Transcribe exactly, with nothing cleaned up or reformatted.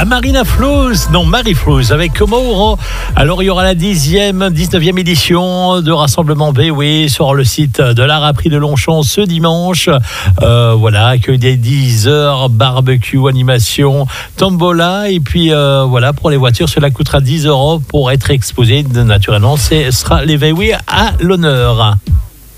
Marina Flows, non Marie Flows avec Komoro. Alors il y aura la dixième, dix-neuvième édition de Rassemblement B, oui, sur le site de l'Art à Prix de Longchamp ce dimanche. Euh, voilà, que des dix heures, barbecue, animation, tombola. Et puis euh, voilà, pour les voitures, cela coûtera dix euros pour être exposé. Naturellement, ce sera les V W à l'honneur.